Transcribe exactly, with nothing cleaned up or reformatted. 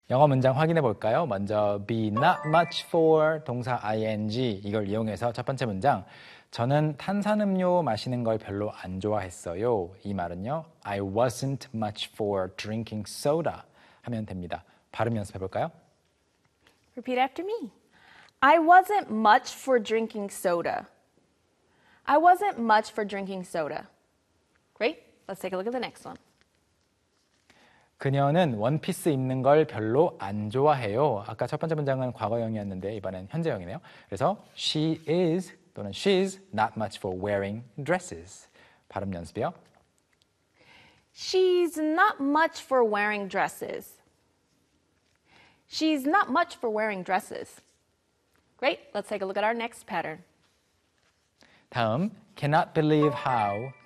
영어 문장 확인해 볼까요? 먼저 be not much for 동사 ing 이걸 이용해서 첫 번째 문장 저는 탄산음료 마시는 걸 별로 안 좋아했어요. 이 말은요. I wasn't much for drinking soda 하면 됩니다. 발음 연습해 볼까요? Repeat after me. I wasn't much for drinking soda. I wasn't much for drinking soda. Great. Let's take a look at the next one. 그녀는 원피스 입는 걸 별로 안 좋아해요. 아까 첫 번째 문장은 과거형이었는데 이번엔 현재형이네요. 그래서 she is 또는 she's not much for wearing dresses. 발음 연습이요. She's not much for wearing dresses. She's not much for wearing dresses. Great. Let's take a look at our next pattern. 다음, cannot believe how